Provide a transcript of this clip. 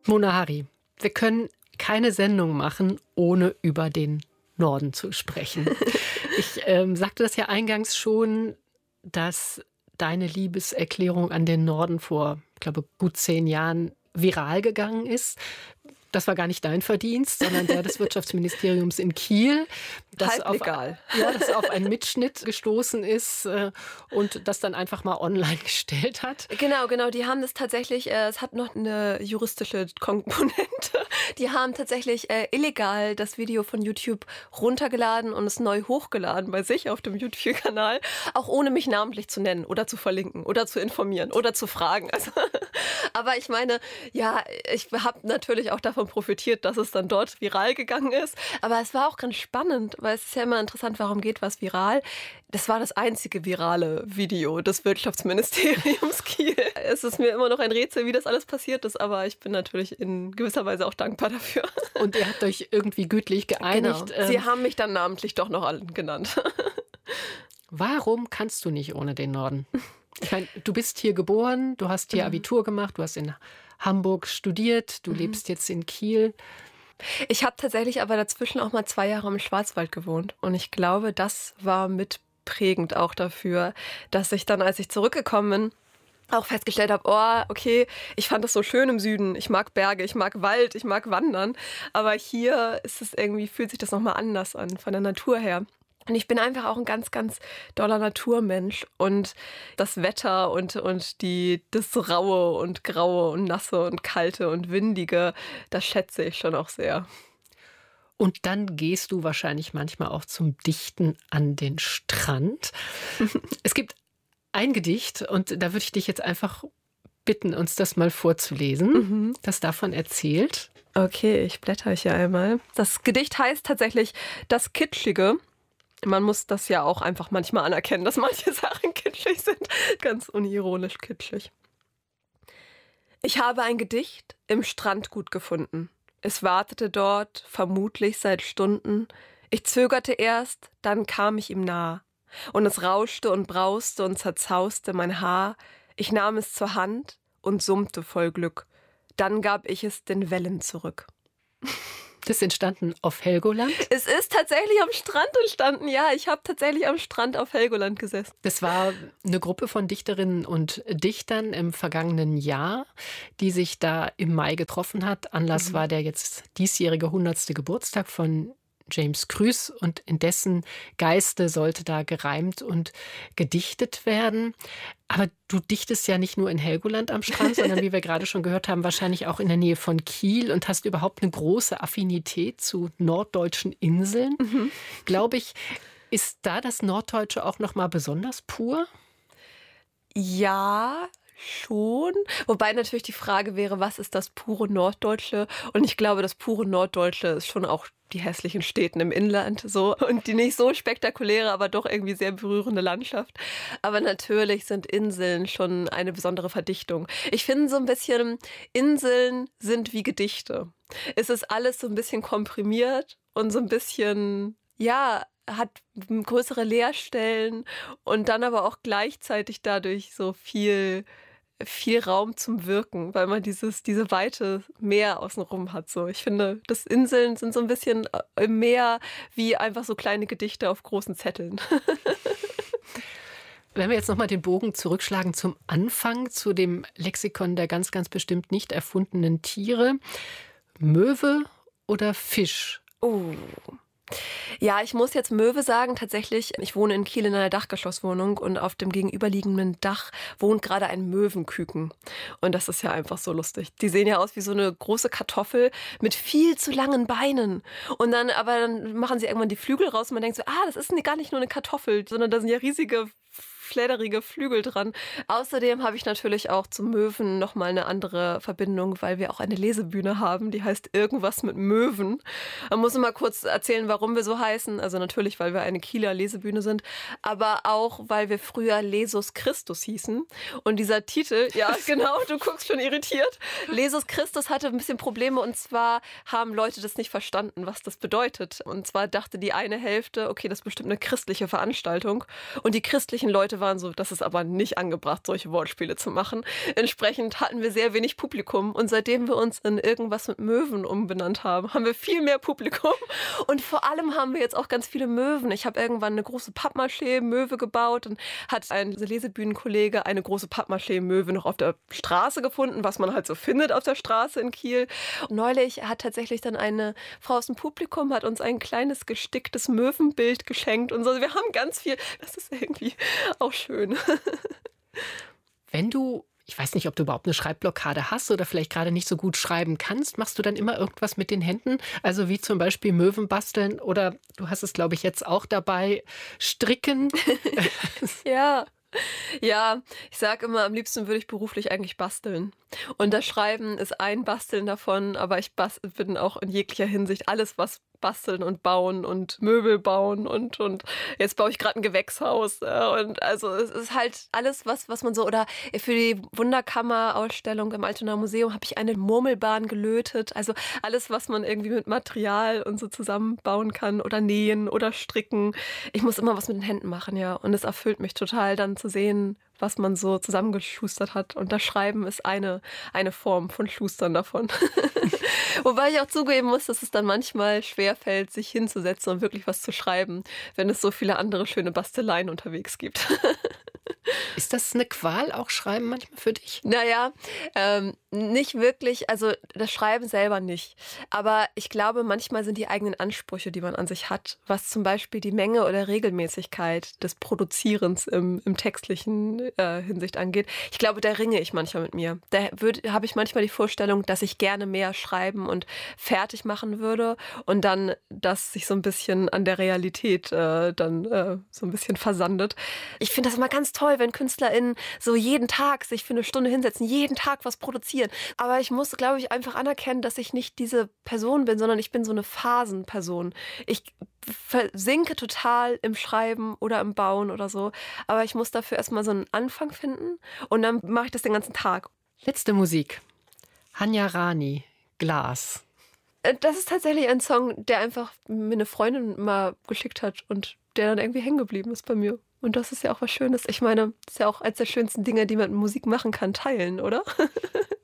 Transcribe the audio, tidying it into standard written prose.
Mona Hari, wir können keine Sendung machen, ohne über den Norden zu sprechen. Ich sagte das ja eingangs schon, dass deine Liebeserklärung an den Norden vor, ich glaube, gut 10 Jahren viral gegangen ist. Das war gar nicht dein Verdienst, sondern der des Wirtschaftsministeriums in Kiel, das auf einen Mitschnitt gestoßen ist und das dann einfach mal online gestellt hat. Genau. Die haben das tatsächlich, es hat noch eine juristische Komponente. Die haben tatsächlich illegal das Video von YouTube runtergeladen und es neu hochgeladen bei sich auf dem YouTube-Kanal, auch ohne mich namentlich zu nennen oder zu verlinken oder zu informieren oder zu fragen. Also, aber ich meine, ja, ich habe natürlich auch davon profitiert, dass es dann dort viral gegangen ist. Aber es war auch ganz spannend, weil es ist ja immer interessant, warum geht was viral. Das war das einzige virale Video des Wirtschaftsministeriums Kiel. Es ist mir immer noch ein Rätsel, wie das alles passiert ist, aber ich bin natürlich in gewisser Weise auch dankbar dafür. Und ihr habt euch irgendwie gütlich geeinigt. Genau. Sie haben mich dann namentlich doch noch allen genannt. Warum kannst du nicht ohne den Norden? Ich meine, du bist hier geboren, du hast hier Abitur gemacht, du hast in Hamburg studiert, du lebst jetzt in Kiel. Ich habe tatsächlich aber dazwischen auch mal 2 Jahre im Schwarzwald gewohnt. Und ich glaube, das war mitprägend auch dafür, dass ich dann, als ich zurückgekommen bin, auch festgestellt habe, oh, okay, ich fand das so schön im Süden. Ich mag Berge, ich mag Wald, ich mag Wandern. Aber hier ist es irgendwie, fühlt sich das nochmal anders an, von der Natur her. Und ich bin einfach auch ein ganz, ganz doller Naturmensch. Und das Wetter und das Raue und Graue und Nasse und Kalte und Windige, das schätze ich schon auch sehr. Und dann gehst du wahrscheinlich manchmal auch zum Dichten an den Strand. Es gibt ein Gedicht und da würde ich dich jetzt einfach bitten, uns das mal vorzulesen, das davon erzählt. Okay, ich blätter hier einmal. Das Gedicht heißt tatsächlich Das Kitschige. Man muss das ja auch einfach manchmal anerkennen, dass manche Sachen kitschig sind. Ganz unironisch kitschig. Ich habe ein Gedicht im Strandgut gefunden. Es wartete dort, vermutlich seit Stunden. Ich zögerte erst, dann kam ich ihm nah. Und es rauschte und brauste und zerzauste mein Haar. Ich nahm es zur Hand und summte voll Glück. Dann gab ich es den Wellen zurück. Das ist entstanden auf Helgoland? Es ist tatsächlich am Strand entstanden, ja. Ich habe tatsächlich am Strand auf Helgoland gesessen. Das war eine Gruppe von Dichterinnen und Dichtern im vergangenen Jahr, die sich da im Mai getroffen hat. Anlass war der jetzt diesjährige 100. Geburtstag von James Krüss und in dessen Geiste sollte da gereimt und gedichtet werden. Aber du dichtest ja nicht nur in Helgoland am Strand, sondern wie wir gerade schon gehört haben, wahrscheinlich auch in der Nähe von Kiel und hast überhaupt eine große Affinität zu norddeutschen Inseln. Glaube ich, ist da das Norddeutsche auch noch mal besonders pur? Ja, schon. Wobei natürlich die Frage wäre, was ist das pure Norddeutsche? Und ich glaube, das pure Norddeutsche ist schon auch die hässlichen Städten im Inland so und die nicht so spektakuläre, aber doch irgendwie sehr berührende Landschaft. Aber natürlich sind Inseln schon eine besondere Verdichtung. Ich finde so ein bisschen, Inseln sind wie Gedichte. Es ist alles so ein bisschen komprimiert und so ein bisschen, ja, hat größere Leerstellen und dann aber auch gleichzeitig dadurch so viel Raum zum Wirken, weil man diese weite Meer außenrum hat. So. Ich finde, das Inseln sind so ein bisschen im Meer wie einfach so kleine Gedichte auf großen Zetteln. Wenn wir jetzt nochmal den Bogen zurückschlagen zum Anfang, zu dem Lexikon der ganz, ganz bestimmt nicht erfundenen Tiere. Möwe oder Fisch? Oh. Ja, ich muss jetzt Möwe sagen. Tatsächlich, ich wohne in Kiel in einer Dachgeschosswohnung und auf dem gegenüberliegenden Dach wohnt gerade ein Möwenküken. Und das ist ja einfach so lustig. Die sehen ja aus wie so eine große Kartoffel mit viel zu langen Beinen. Und dann machen sie irgendwann die Flügel raus und man denkt so, das ist gar nicht nur eine Kartoffel, sondern da sind ja riesige fledderige Flügel dran. Außerdem habe ich natürlich auch zum Möwen nochmal eine andere Verbindung, weil wir auch eine Lesebühne haben, die heißt Irgendwas mit Möwen. Man muss mal kurz erzählen, warum wir so heißen. Also natürlich, weil wir eine Kieler Lesebühne sind, aber auch, weil wir früher Lesus Christus hießen. Und dieser Titel, ja genau, du guckst schon irritiert. Lesus Christus hatte ein bisschen Probleme und zwar haben Leute das nicht verstanden, was das bedeutet. Und zwar dachte die eine Hälfte, okay, das ist bestimmt eine christliche Veranstaltung. Und die christlichen Leute waren so, das ist aber nicht angebracht, solche Wortspiele zu machen. Entsprechend hatten wir sehr wenig Publikum und seitdem wir uns in irgendwas mit Möwen umbenannt haben, haben wir viel mehr Publikum und vor allem haben wir jetzt auch ganz viele Möwen. Ich habe irgendwann eine große Pappmaché-Möwe gebaut und hat ein Lesebühnenkollege eine große Pappmaché-Möwe noch auf der Straße gefunden, was man halt so findet auf der Straße in Kiel. Und neulich hat tatsächlich dann eine Frau aus dem Publikum hat uns ein kleines gesticktes Möwenbild geschenkt und so. Wir haben ganz viel, das ist irgendwie auch schön. Wenn du, ich weiß nicht, ob du überhaupt eine Schreibblockade hast oder vielleicht gerade nicht so gut schreiben kannst, machst du dann immer irgendwas mit den Händen? Also wie zum Beispiel Möwen basteln oder du hast es, glaube ich, jetzt auch dabei, stricken? Ja. Ja, ich sage immer, am liebsten würde ich beruflich eigentlich basteln. Und das Schreiben ist ein Basteln davon, aber ich bin auch in jeglicher Hinsicht alles, was basteln und bauen und Möbel bauen und jetzt baue ich gerade ein Gewächshaus. Und also es ist halt alles, was man so, oder für die Wunderkammer-Ausstellung im Altonaer Museum habe ich eine Murmelbahn gelötet. Also alles, was man irgendwie mit Material und so zusammenbauen kann oder nähen oder stricken. Ich muss immer was mit den Händen machen, ja. Und es erfüllt mich total dann zu sehen, was man so zusammengeschustert hat. Und das Schreiben ist eine Form von Schustern davon. Wobei ich auch zugeben muss, dass es dann manchmal schwerfällt, sich hinzusetzen und wirklich was zu schreiben, wenn es so viele andere schöne Basteleien unterwegs gibt. Ist das eine Qual, auch Schreiben manchmal für dich? Naja, nicht wirklich, also das Schreiben selber nicht. Aber ich glaube, manchmal sind die eigenen Ansprüche, die man an sich hat, was zum Beispiel die Menge oder Regelmäßigkeit des Produzierens im textlichen Hinsicht angeht. Ich glaube, da ringe ich manchmal mit mir. Da habe ich manchmal die Vorstellung, dass ich gerne mehr schreiben und fertig machen würde und dann das sich so ein bisschen an der Realität so ein bisschen versandet. Ich finde das immer ganz toll, wenn KünstlerInnen so jeden Tag sich für eine Stunde hinsetzen, jeden Tag was produzieren. Aber ich muss, glaube ich, einfach anerkennen, dass ich nicht diese Person bin, sondern ich bin so eine Phasenperson. Ich versinke total im Schreiben oder im Bauen oder so. Aber ich muss dafür erstmal so einen Anfang finden und dann mache ich das den ganzen Tag. Letzte Musik. Hanya Rani, Glas. Das ist tatsächlich ein Song, der einfach mir eine Freundin mal geschickt hat und der dann irgendwie hängen geblieben ist bei mir. Und das ist ja auch was Schönes. Ich meine, das ist ja auch eines der schönsten Dinge, die man mit Musik machen kann, teilen, oder?